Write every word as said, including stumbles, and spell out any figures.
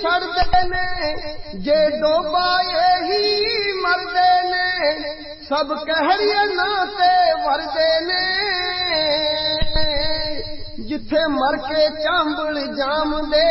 सड़दे ने, जे डोबाए ही मरदे ने, सब कहरिए नाते वरदे ने। जिथे मर के चांबल जाम दे